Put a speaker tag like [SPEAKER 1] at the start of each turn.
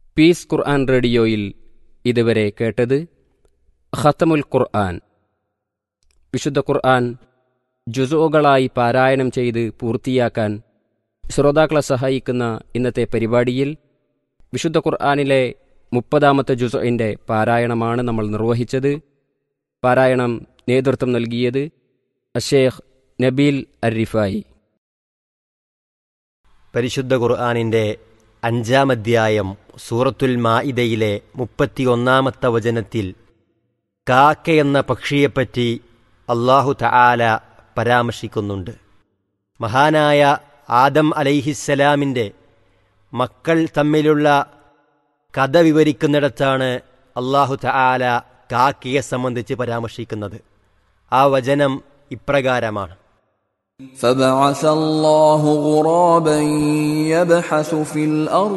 [SPEAKER 1] Piece ഖുർആൻ റേഡിയോയിൽ ഇതുവരെ കേട്ടത് ഖത്തമുൽ ഖുർആൻ. വിശുദ്ധ ഖുർആൻ ജുസുകളായി പാരായണം ചെയ്ത് പൂർത്തിയാക്കാൻ ശ്രോതാക്കളെ സഹായിക്കുന്ന ഇന്നത്തെ പരിപാടിയിൽ വിശുദ്ധ ഖുർആനിലെ 30-ാമത്തെ ജുസുഇൻ്റെ പാരായണമാണ് നമ്മൾ നിർവഹിച്ചത്. പാരായണം നേതൃത്വം നൽകിയത് അഷേഖ് നബീൽ അരിഫായി.
[SPEAKER 2] പരിശുദ്ധ ഖുർആനിൻ്റെ 5-ാം അധ്യായം സൂറത്തുൽ മാഇദയിലെ 31-ാമത്തെ വചനത്തിൽ കാക്കയെന്ന പക്ഷിയെപ്പറ്റി അല്ലാഹു തആല പരാമർശിക്കുന്നുണ്ട്. മഹാനായ ആദം അലൈഹിസ്സലാമിൻ്റെ മക്കൾ തമ്മിലുള്ള കഥ വിവരിക്കുന്നിടത്താണ് അല്ലാഹു തആല കാക്കയെ സംബന്ധിച്ച് പരാമർശിക്കുന്നത്. ആ വചനം ഇപ്രകാരമാണ്:
[SPEAKER 3] فبعث الله غرابا يبحث في الأرض